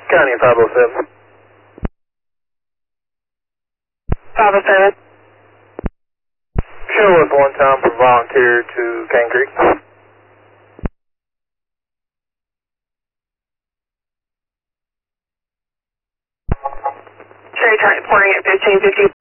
County 507. 507. Show us one time for volunteer to Cane Creek. Cherry transporting at 1550.